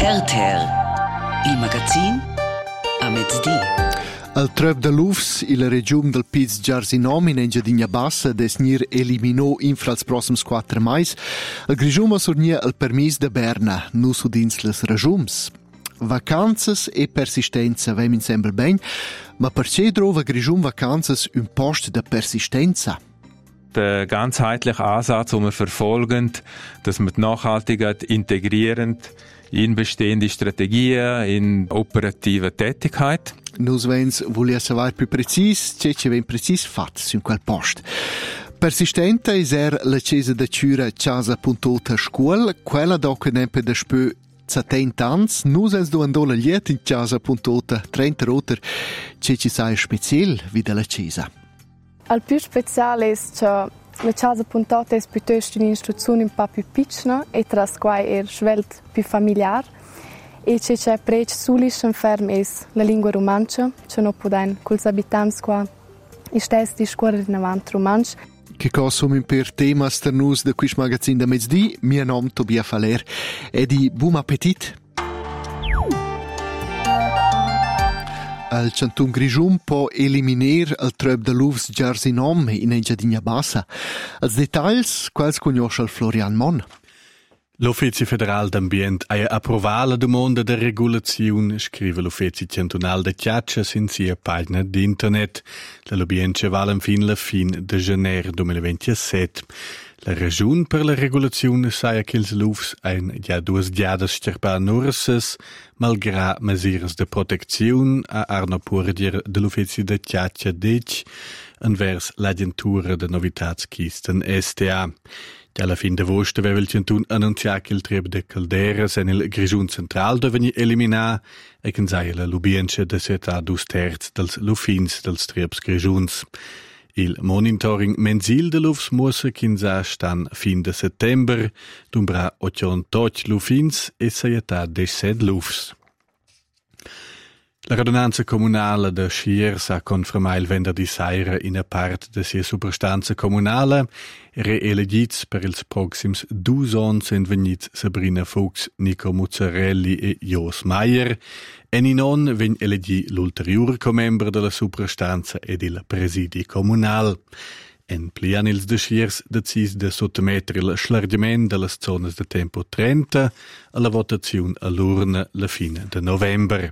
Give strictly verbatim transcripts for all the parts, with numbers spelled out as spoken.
R T R, il magazin a mezzodì. Al Tröb de Lufs, il regium del Piz Giarzinom in Engiadinha Bassa desnir eliminò infra els prossims quattro mais, il grigium assurnia il permis de Berna, nu su dins les regiums. Vacanzas e persistenza vem insembel ben, ma perché drova grigium vacanzas un post de persistenza? Der ganzheitliche Ansatz, den wir verfolgen, dass wir die Nachhaltigkeit integrierend in bestehende Strategien, in operative Tätigkeit. Nus vens volia savoir più precis, ce ce ven precis fat su quel post. Persistenta is er la cesa de Ciura Casa Puntota Scuol, quella doc nempe de spö settanta ans, nus ens do andola liet in Casa Puntota trenta roter, ce ci sai special vida la cesa. Al più speciale è che la casa puntata è piuttosto un'istruzione un po' più piccola e tra quai è svelta più familiare e che c'è prece sulis ferm è la lingua romancia, che non può con gli abitanti qua e stessi discorrere in avanti romanci. Che cosa mi per tema sternus de quis magazin da mezzdi, mio nome Tobia Faler e di buon appetit. Il Cantun Grigium può eliminare il Tröb de Lufs Giarzinom in Engiadinha Bassa. Els detalls, quals conosce il Florian Mon. L'Uffizio Federal d'Ambient ha approvato la domanda di regolazione, scrive l'Uffizio Cantonal de Chiaccia in sia pagina di internet. La l'obienza vale fin la fin de janeiro duemilaventisette. La ragione per la regolazione sa che els lufs ein ja duas diadas sterpa nurses, malgrà mesures de protezione a Arno Purdier de l'Uffizio de Chiaccia dic, anvers l'agentura de novitatskisten S T A. Alla fin de voste aveva il Cantun annunziato che il trip de calderas en il Grigiun central doveni eliminar e che sai la lubienza de seta dus terz dels lufins dels trips Grigiuns. Il monitoring mensil de lufs musse kinsa stan fin de settember, dumbra ottantotto lufins e seietà diciassette lufs. La radunanza comunale de Schiers ha confermato il venerdì sera in a parte de sia superstanza comunale reelegits per ils proxims dus ons en vegnits Sabrina Fuchs, Nico Muzzarelli e Jos Meier, e in on ven elegi l'ulteriore comembro della superstanza ed il presidi comunal. En plian ils de Schiers decis de sottomettere il schlargiment delle zone de tempo trenta alla votazione all'urna la fine de november.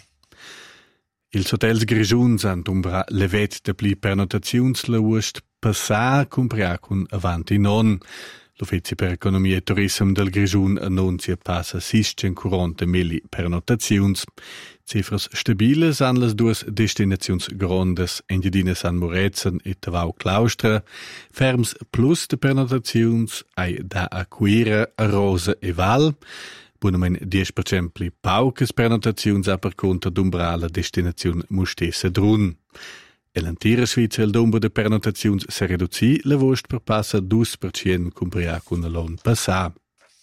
Ils hotels Grigiuns han umbra levet de pli pernotaziuns la ust passà cumpria cun avanti non. L'Uffizio per Economia e Tourism del Grigiun annunzia passa seicentoquaranta mili pernotaziuns. Cifras stabiles han las duas destinaziuns grondes, Engiadina San Morezen e Tavau Claustra, ferms plus de pernotaziuns ai da acquire a Rosa e Val, buonamen dieci per cento pli paucas pernotaziuns a per conto d'umbra la destinazione Mustessa Drun. E l'antira Svizra il numero de pernotaziuns se reduci, la vost per passa due per cento cumpria con l'on passà.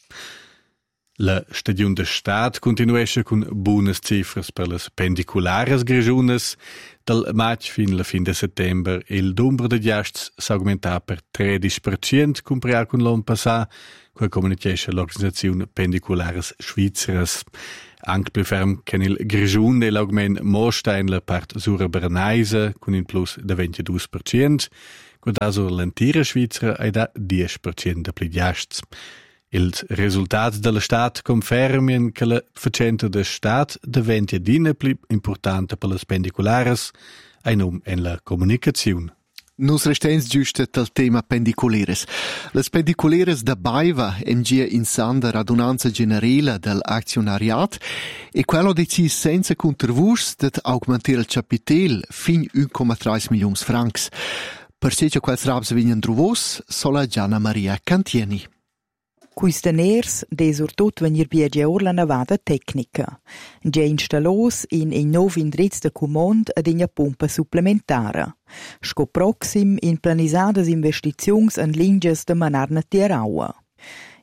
La Stadion de Stat continuesce con buonas cifras per las pendiculares grigiunas. Dal maig fin la fin de settember il numero de giasts s'augmenta per tredici per cento cumpria con l'on passà, quel comunicazione l'organizzazione Pendiculares Schweizeras. Anche più ferm che il Grigiun e l'augment mostra in la parte sura bernaise con un plus de ventidue per cento, quando sur l'intera Svizzera è da dieci per cento de pli giasts. Els resultats della Stat confermen che la facenta de Stat diventa dina pli importante per le pendiculares e non in la comunicazione. Nus restens giusto tal tema pendiculeres. Les pendiculeres da Baiva en gia in sanda radunanza generale dell'azionariat e quello decis senza contrivurs dat augmentare il capitel fin uno virgola tre milioni francs. Perché che quels rabs vegnan druvos, sola Gianna Maria Cantieni. Quista ners desurtut venir biege or la navata tecnica. Gia installos in ein nov indrizz de comond ad una pumpa supplementara. Sco proxim in planisadas investiziuns en linges de manarna tieraua.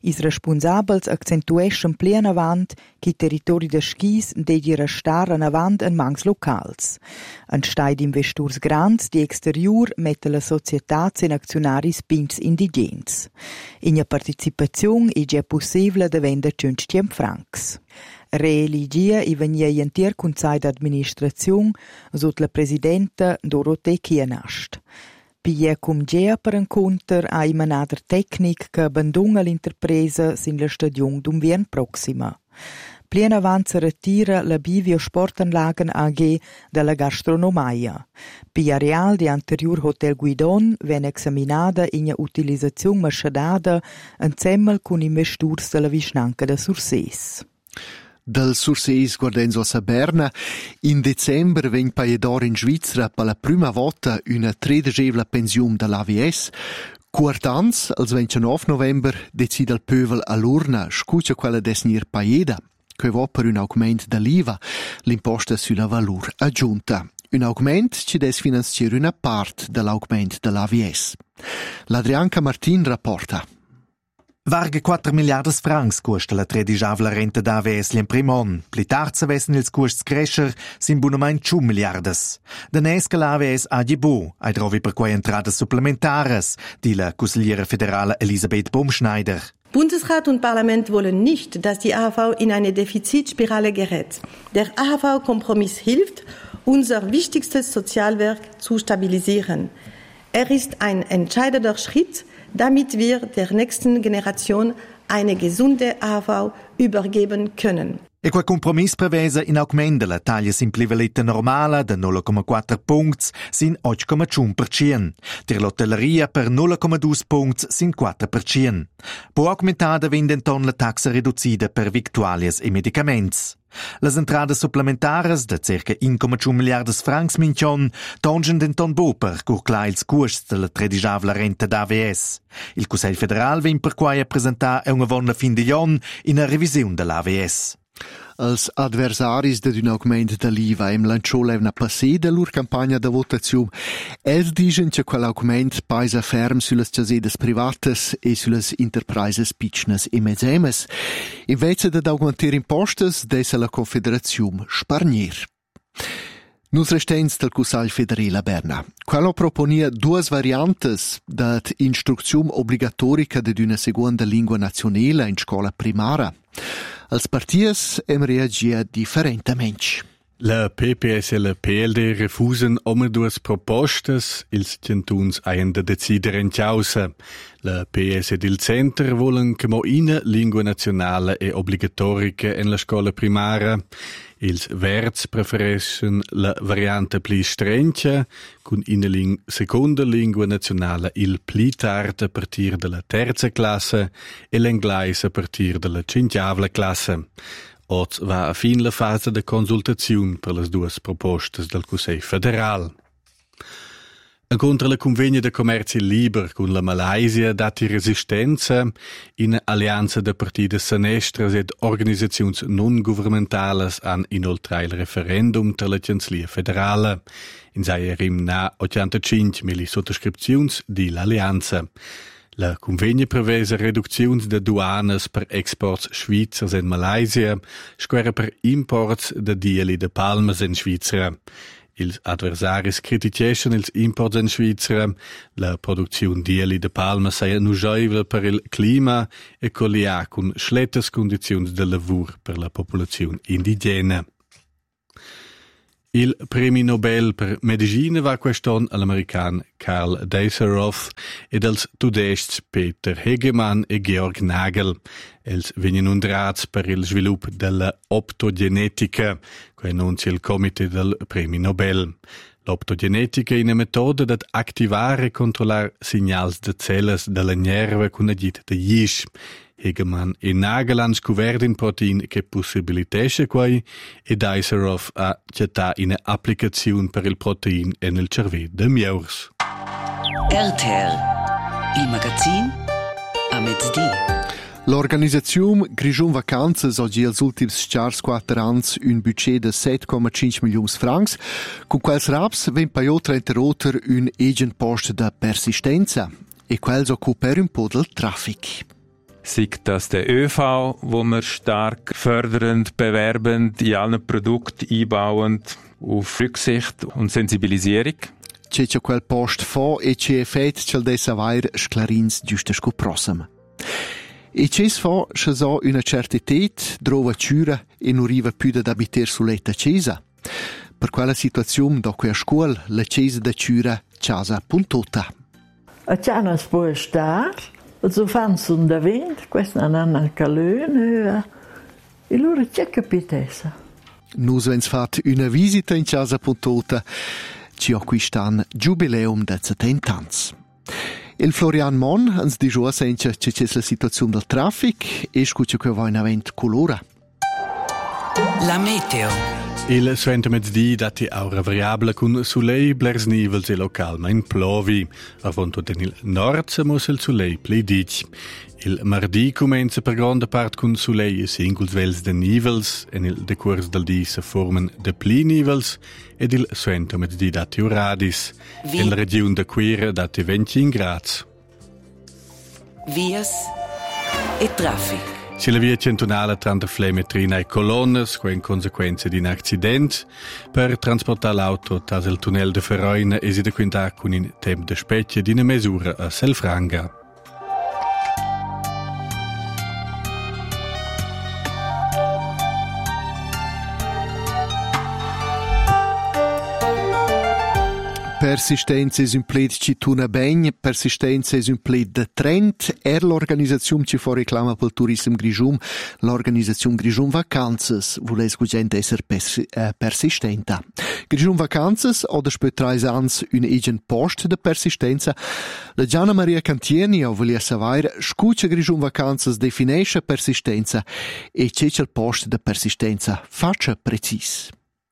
Is responsabels accentueschen plien avant che i territori de skis degli restaren avant en mangs locals. En stai d'investors grands di exterior mette la societats en aczionaris pins indigens. Igna participazione è già possibile de venda cinquecento francs. Reeligia i venia entier Consai d'administrazione sotto la presidenta Dorothee Kienast. Pia cum gea per encontr a i manader tecnic che abbandona l'interpresa sin la stagione d'unvern proxima. Plien avant se retira la Bivio Sportanlagen A G della gastronomia. Pia real di anterior Hotel Guidon venne examinata in utilizzazione machadada insieme con investors della Vischnanca da Surses. Dal Surseis guardenzo a Berna, in dicembre vegn paiedor in Svizzera per la prima volta una tredicevla pensione dall'A V S. Quartans, al ventinove novembre, decide il pövel all'urna scuccia quella desnir paieda, che va per un aumento dell'I V A, l'imposta sulla valore aggiunta. Un aumento ci des finanziare una parte dell'aumento dell'A V S. L'Adrianca Martin rapporta. Varga quattro miliardi francs costa la tredicavla renta d'A V S l'in prim on. Pli tard savessen ils costs crescer, sin bunamein ciu miliardes. Danès che l'A V S ha di bu, ai trovi per quei entradas supplementares, die la Consigliera Federale Elisabeth Baumschneider. Bundesrat und Parlament wollen nicht, dass die A H V in eine Defizitspirale gerät. Der A H V-Kompromiss hilft, unser wichtigstes Sozialwerk zu stabilisieren. Er ist ein entscheidender Schritt, damit wir der nächsten Generation eine gesunde A H V übergeben können. E quel compromiss prevesa in augment della taglia simplivalita normala de nolla comma quattro punts sin otto comma cinque per cento. Der l'hotelleria per nolla comma due punts sin quattro per cento. Può aumentada vindenton la taxa riducida per victualias e medicaments. Las entradas supplementares de circa uno comma cinque miliardes francs minchon tongen denton bo per curclar ils costs della tredicavla renta d'A V S. Il Consiglio federal vin per quai a presentar una buona fin di jon in a revisione dell'A V S. Els adversaris de un augment dell'I V A em lanciò l'evna passé de lur campagna de votazione. Els digen che quell'augment paisa ferm sulle casedes privates e sulle enterprises piccnas e medzemes. Invece de augmentar impostes, dessa la Confederazione sparnier. Nus restens del Consiglio federale a Berna. Quello proponia due variantes dat instruzione obbligatorica de una seconda lingua nazionale in scuola primaria. Els partiers hem reagia differentemente. La P P S e la P L D refusen ome duas propostas, ils centuns haien de decidere in causa. La P S ed il Center volen che mo ina lingua nazionale e obbligatorica en la scola primaria. Ils Verts preferiscono la variante pli strengia, con una ling- seconda lingua nazionale il pli tard a partir della terza classe e l'inglese a partir della cinquiavla classe. Oz va a fin la fase de consultazione per le due proposte del Consiglio federal. Contro la convegna de commercio liber con la Malaysia dati resistenza in alleanza de partide senestras ed organizzazioni non governamentales han inoltre il referendum per la Cancellia federale. In sei rim na ottantacinque mila sottoscrizioni di l'alleanza. La convegna prevede riduzioni de duanas per exports svizzers in Malaysia, square per imports de dieli de palmes in Svizzera. Ils adversaris critichescan ils imports in Svizzera. La produzione dieli de palma sei nugeivla per il clima e collia con schlettes condizioni de lavur per la popolazione indigena. Il premio Nobel per medicina va quest'anno all'american Karl Deiseroth ed als tudests Peter Hegemann e Georg Nagel. Els vengono undrats per il sviluppo della optogenetica, che annuncia il comité del premio Nobel. L'optogenetica è una metoda di attivare e controllare segnali di celle della nerva con agita di Jisch. Hegemann e Nagel han scoperto in protein che possibilitesce quai e Deiseroth ha città in applicazione per il protein e nel cervello de mieurs. R T L, il magazin a mezzodì. L'organizzazione Grigion Vacanzas oggi als ultims chars quattro anni un budget de sette comma cinque milioni francs, con quels raps ven paiò trenta roter un agent post de persistenza e quels occuper un po' del traffic. sei das der ÖV, wo wir stark fördernd, bewerbend, in allen Produkten einbauend, auf Rücksicht und Sensibilisierung. C'è c'è quel post fo e c'è effet c'è dessa vair sclarins giusto sco prossima. E c'è fo c'è so una certität drova ciura e non riva più da abiter sull'etta cesa. Per quella situazione dopo a scuola la cesa da ciura casa puntota. A cianas può star, so fanno un da vent, questo non hanno il calone, e loro c'è capitessa. Nus vens fat una visita in casa puntota, ci acquistan giubileum da settanta ans. Il Florian Mon ans di giua senza c'è c'è la situazione del traffic e scuccia che va in avent colora. La meteo. Il suente mezzdi dati aura variabile con sulei blers nivels e localma in plovi. Avonto den il nord se mus il sulei pleidic. Il mardi comenza per grande part con sulei e singuls vels de nivels e nel decurs del di se formen de pli nivels ed il suente mezzdi dati uradis. In la regione de Quira dati venticinque gradi. Vias e traffic. Sulla via centunale tra la Flemetrina e Colonnes, con conseguenza di un accidente, per trasportare l'auto tas il tunnel de Ferroina e si da quinta con in tempo de specchia di una misura a Selfranga. Persistenza es un pled ci tuna begn, persistenza es un pled de trend, er l'organisazione ci fa reclama pel turism Grischun, l'organisazione Grischun Vacanzas, vules gugent esser persi, eh, persistenta. Grischun Vacanzas oder spö treis ans un egen post de persistenza. La Gianna Maria Cantieni o volia savair, scuccia Grischun Vacanzas definesce persistenza e c'è il post de persistenza faccia precis.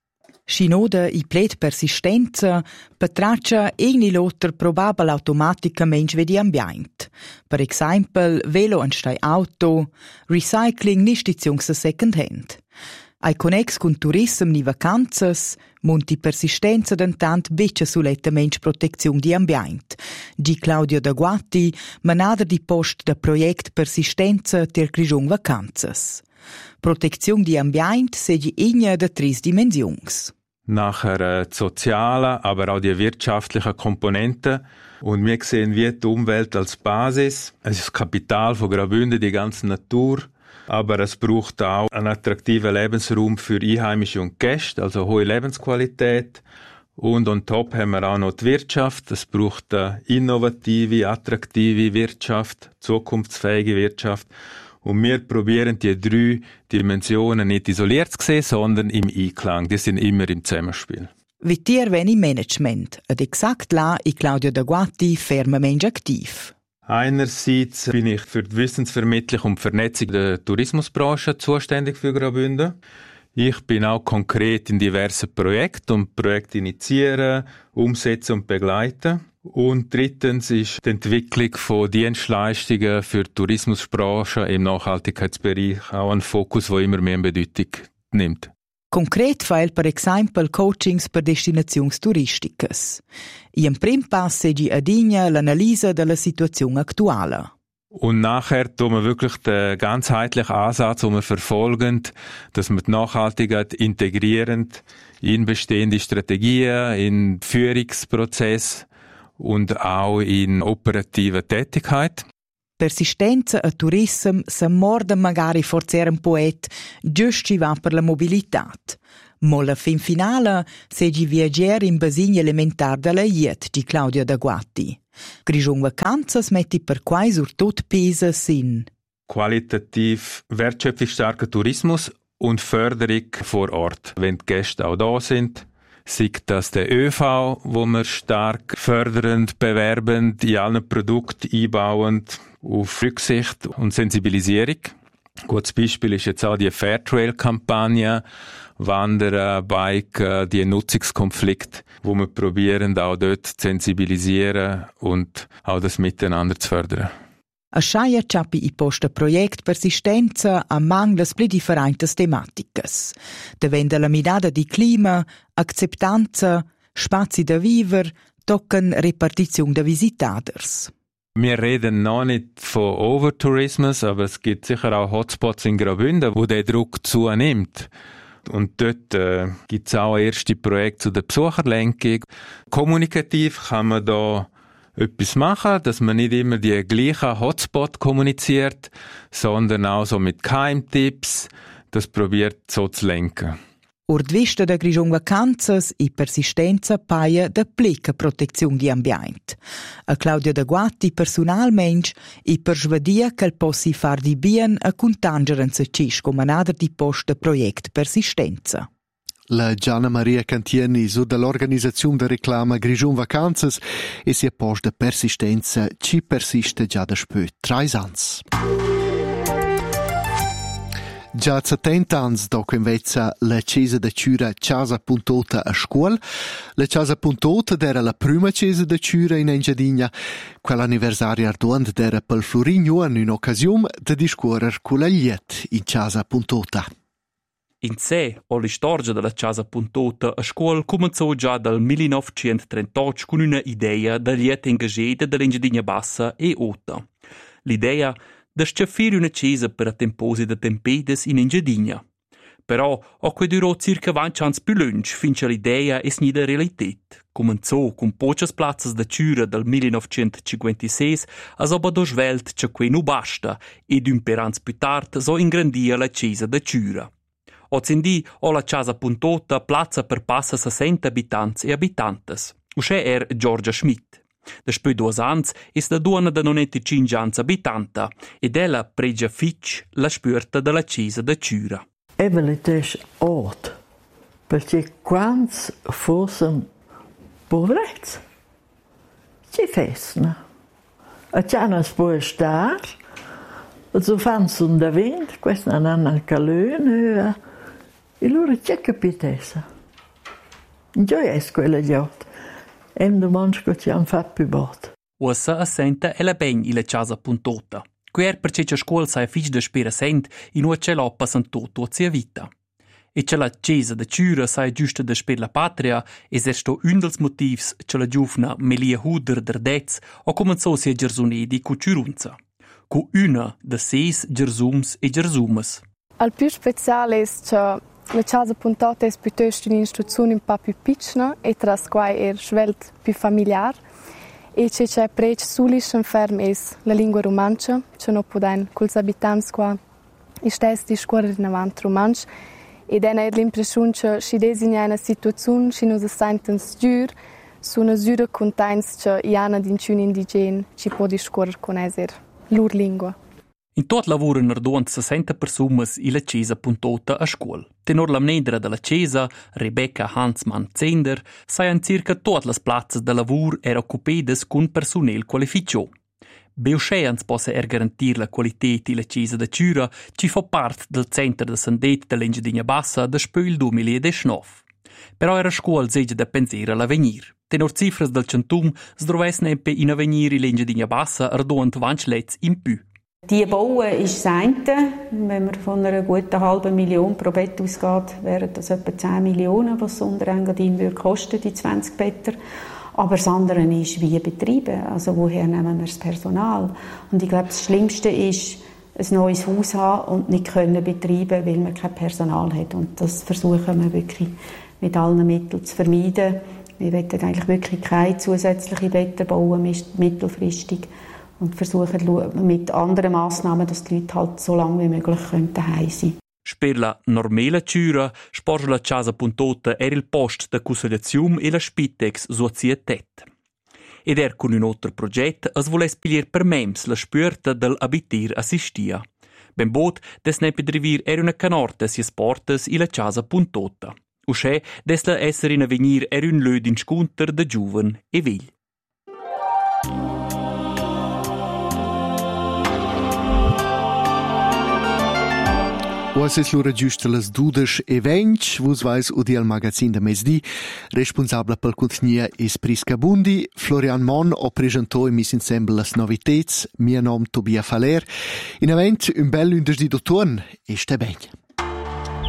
Scinoda i pled persistenza patraccia egni lotter probabel automaticamente vedi ambient. Per exempel velo anstai auto, recycling ni stiziungs second hand. Ai connex con turism ni vacanzas, munti persistenza dentant beccia sull'ettaments protezione di ambient. Di Claudio Daguatti, manader di post da projekt persistenza ter Grischun Vacanzas. Protezione di ambient segi igna da tris dimensions. Nachher äh, die sozialen, aber auch die wirtschaftlichen Komponenten. Und wir sehen wie die Umwelt als Basis. Es ist das Kapital von Graubünden, die ganze Natur. Aber es braucht auch einen attraktiven Lebensraum für Einheimische und Gäste, also hohe Lebensqualität. Und on top haben wir auch noch die Wirtschaft. Es braucht eine innovative, attraktive Wirtschaft, zukunftsfähige Wirtschaft. Und wir probieren die drei Dimensionen nicht isoliert zu sehen, sondern im Einklang. Die sind immer im Zusammenspiel. Wie tier wenn im Management, ed exakt la i Claudio Daguatti fermamente aktiv. Einerseits bin ich für die Wissensvermittlung und Vernetzung der Tourismusbranche zuständig für Graubünden. Ich bin auch konkret in diversen Projekten und Projekte initiieren, umsetzen und begleiten. Und drittens ist die Entwicklung von Dienstleistungen für die Tourismusbranche im Nachhaltigkeitsbereich auch ein Fokus, der immer mehr Bedeutung nimmt. Konkret fehlt per exempel coachings per destinazioni turistiche. In prim pass segi adigna l'analisi della situazione attuale. Und nachher tun wir wirklich den ganzheitlichen Ansatz, den wir verfolgen, dass wir die Nachhaltigkeit integrieren in bestehende Strategien, in Führungsprozess und auch in operative Tätigkeit. Persistenza e turism se morden magari forzer un poet giusto ci va per la mobilitat. Ma la fin finale segi viaggiare in basini elementar della iet di Claudio Daguatti. Grischun Vacanzas metti per quai sur tot pesa sin. Qualitativ wertschöpfungsstarker Tourismus und Förderung vor Ort, wenn die Gäste auch da sind. Sei das der ÖV, wo wir stark fördernd, bewerbend, in allen Produkten einbauend, auf Rücksicht und Sensibilisierung. Gutes Beispiel ist jetzt auch die Fairtrail-Kampagne, Wandern, Biken, die Nutzungskonflikte, wo wir probieren, auch dort zu sensibilisieren und auch das Miteinander zu fördern. A schaia ciapi i posta projekt persistenza a manglas pli differentes tematicas. Devenda la midada di clima, acceptanza, spazi da viver, tocken repartizione da visitaders. Wir reden noch nicht von Overtourismus, aber es gibt sicher auch Hotspots in Graubünden, wo der Druck zunimmt. Und dort äh, gibt es auch erste Projekte zu der Besucherlenkung. Kommunikativ kann man da etwas machen, dass man nicht immer die gleichen Hotspot kommuniziert, sondern auch so mit Keimtipps, das probiert so zu lenken. Ordvista da Grigion Vacanzas e persistenza paia da pleca protezione di ambiente. A Claudia da Guatti personalmente e persvadia che possi far di bien a contangerenza cis come nader di posta project persistenza. La Gianna Maria Cantieni su dall'organizzazione da reclama Grigion Vacanzas e si apposta persistenza ci persiste già da spö tre ans. Già settanta anni dopo invece la chiesa da Ciura Casa Puntota a scuola. La Casa Puntota era la prima chiesa da Ciura in Engiadina. Quell'anniversario arduant era per Florigno in un'occasione di discorrere con la Liet in Casa Puntota. In sé, o la storia della Casa Puntota a scuola cominciò già dal millenovecentotrentotto con una idea da Liet engagata dell'Engiadina Bassa e Ota. L'idea da scaffire una chiesa per a temposi da tempedes in Engiadina. Però, ho che durò circa venti anni più lungi finché l'idea è snida realità. Cominciò con poche plazzas da Ciura dal millenovecentocinquantasei, a so bado svelt che que non basta, ed un per anni più tardi so ingrandia la chiesa da Ciura. Ozindi ho la Casa Puntota plazza per passa sessanta abitanti e abitantes. Usce er Giorgia Schmidt. Despö duas ans es la duona da novantacinque ans abitanta ed ella pregia fitch la spürta della chiesa da Ciura. Evelit ot, perché quants fossem povrets, ci fesna. A cianas può star, so fanno un da vent, questo non hanno al calone, e loro c'è capitessa. Già è quella giornata. Em domani che ci hanno fatto più bot. Ussa assenta è la ben in la Casa Puntota. Quer perché la scuola sai fich da spera sent in una celò passano tutto a vita. E che la chiesa da Ciura sai giusta da spera la patria es esto un dels motivs che la giovna Melia Huder der Dez o cominciò sia gersonedi cu Ciurunza. Cu una de seis gersums e gersumes. Al più speciale è che la Casa Puntota è piuttosto un'istituzione un po' più piccola e tra quai è svelt più familiare e che c'è prec sulis ferm è la lingua romancia, che non può dare con gli abitanti qua e stessi discorrere in avanti romanci e dena è l'impressione che si designa una situazione che non si sente sicura su una misura contents che i hanno di un indigene ci può discorrere con esser loro lingua. In tot lavorano arduant sessanta persone in la Chiesa Puntota a scuola. Tenor la mnedra della Chiesa, Rebecca Hansmann Zender, saian circa tutte le plazze da lavoro era occupedes con personale qualificato. Beusceans possa er garantire la qualità di la Chiesa da Ciura, ci fa parte del centro de sandet dell'Engiadina Bassa da spöl duemiladiciannove. Però era scuola segge da pensare all'avvenir. Tenor cifras del centum, sdrovesne eppe in avvenir l'Engiadina Bassa arduant vancelets in più. Die Bauen ist das eine. Wenn man von einer guten halben Million pro Bett ausgeht, wären das etwa zehn Millionen, was es unter Engadin würde kosten, die zwanzig Betten. Aber das andere ist, wie betreiben. Also woher nehmen wir das Personal? Und ich glaube, das Schlimmste ist, ein neues Haus haben und nicht können betreiben, weil man kein Personal hat. Und das versuchen wir wirklich mit allen Mitteln zu vermeiden. Wir wollen eigentlich wirklich keine zusätzlichen Betten bauen, mittelfristig. Und versuchen mit anderen Massnahmen, dass die Leute halt so lange wie möglich daheim sein können. Per la normale Ciura, sporge la Casa Puntota era il posto da consigliazione e la Spitex Societet. Ed er con un altro progetto as volesse pigliare per mems la spürta dell'abitir assistia. Ben bot, des ne pedrivir era una canorta si sportes e la Casa Puntota. Usce, des la essere in avvenir era un löd in scunter da giuven e vegl. Was es lura giusta las dudas e vench, vos vais udi al magazin da mesdi, responsabile pel contenia es Prisca Bundi, Florian Mon o presentò e mis insemble las novitets, mia nom Tobia Faler, in avent un bel undesdi d'ottourn e sta ben.